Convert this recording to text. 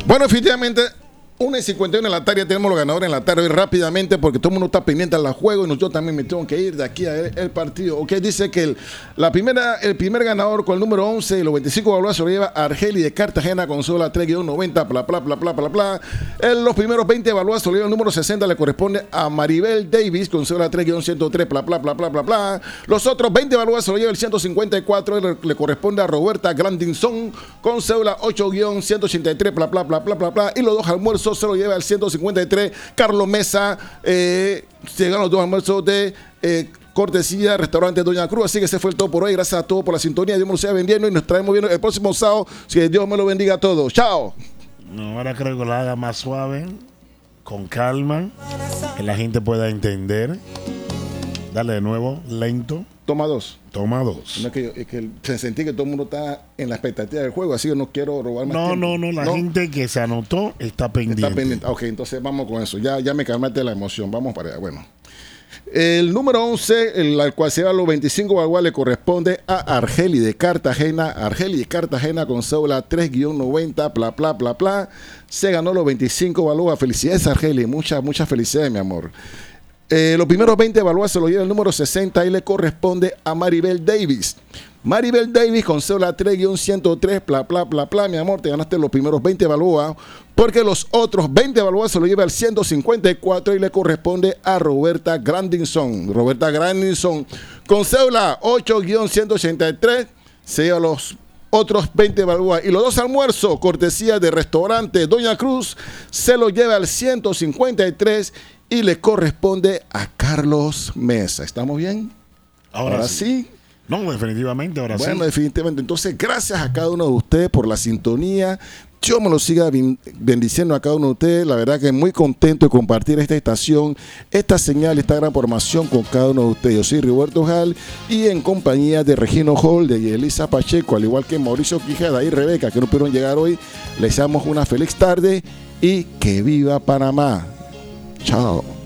Bueno, efectivamente, 1:51 en la tarde, ya tenemos los ganadores en la tarde hoy rápidamente porque todo el mundo está pendiente al juego y yo también me tengo que ir de aquí a el partido. Ok, dice que el primer ganador con el número 11 y los 25 evaluados se lo lleva Argeli de Cartagena con sola 3-90, bla, bla, bla, bla, bla, bla. Los primeros 20 evaluados se lo lleva el número 60, le corresponde a Maribel Davis con sola 3-103, bla, bla, bla, bla, bla, bla. Los otros 20 evaluados se lo lleva el 154, le corresponde a Roberta Grandinson con cédula 8-183, bla, bla, bla, bla, bla, bla. Y los dos almuerzos se lo lleva el 153, Carlos Mesa. Se ganan los dos almuerzos de cortesía Restaurante Doña Cruz. Así que ese fue el todo por hoy. Gracias a todos por la sintonía. Dios me lo siga vendiendo y nos traemos viendo el próximo sábado. Si Dios me lo bendiga a todos. Chao. No, ahora creo que lo haga más suave, con calma, que la gente pueda entender. Dale de nuevo, lento. Toma dos. Toma dos. No, es que sentí que todo el mundo está en la expectativa del juego, así que no quiero robar más tiempo. No, la gente que se anotó está pendiente. Está pendiente. Ok, entonces vamos con eso. Ya me calmaste la emoción. Vamos para allá. Bueno. El número 11, al cual se da los 25 evaluados, le corresponde a Argeli de Cartagena. Argeli de Cartagena con cédula 3-90, bla, bla, bla, bla. Se ganó los 25 evaluados. Felicidades, Argeli. Muchas felicidades, mi amor. Los primeros 20 evaluados se lo lleva el número 60 y le corresponde a Maribel Davis. Maribel Davis con cédula 3-103, bla, bla, bla, bla. Mi amor, te ganaste los primeros 20 evaluados porque los otros 20 evaluados se lo lleva el 154 y le corresponde a Roberta Grandinson. Roberta Grandinson con cédula 8-183 se lleva los otros 20 evaluados. Y los dos almuerzos, cortesía de Restaurante Doña Cruz, se lo lleva al 153 y le corresponde a Carlos Mesa. ¿Estamos bien? Ahora sí. No, definitivamente, ahora sí. Bueno, definitivamente. Entonces, gracias a cada uno de ustedes por la sintonía. Yo me lo siga bendiciendo a cada uno de ustedes. La verdad que muy contento de compartir esta estación, esta señal, esta gran formación con cada uno de ustedes. Yo soy Roberto Jal y en compañía de Regino Hall, de Elisa Pacheco, al igual que Mauricio Quijada y Rebeca, que no pudieron llegar hoy, les deseamos una feliz tarde y que viva Panamá. Chao.